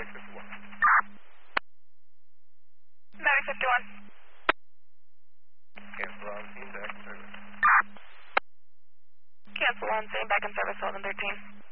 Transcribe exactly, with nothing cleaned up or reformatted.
Medic fifty-one. Medic fifty-one. Cancel on scene, back in service. Cancel on scene, back in service, eleven thirteen.